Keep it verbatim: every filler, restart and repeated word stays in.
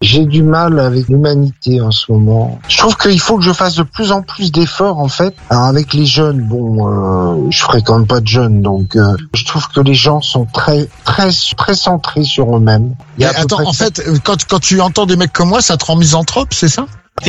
J'ai du mal avec l'humanité en ce moment. Je trouve qu'il faut que je fasse de plus en plus d'efforts, en fait. Alors, avec les jeunes, bon, euh, je fréquente pas de jeunes, donc euh, je trouve que les gens sont très, très, très centrés sur eux-mêmes. Mais attends, en fait, quand, quand tu entends des mecs comme moi, ça te rend misanthrope, c'est ça ?